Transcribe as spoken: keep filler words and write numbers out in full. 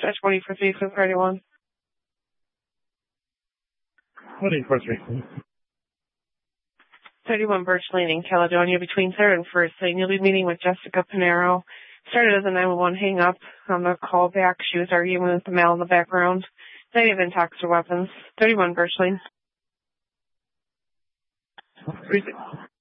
Dispatch forty for three for thirty-one. twenty for three. thirty-one Birch Lane in Caledonia between third and first Lane. You'll be meeting with Jessica Pinero. Started as a nine one one hang up on the call back. She was arguing with the male in the background. They have intoxicated weapons. thirty-one Birch Lane. three six.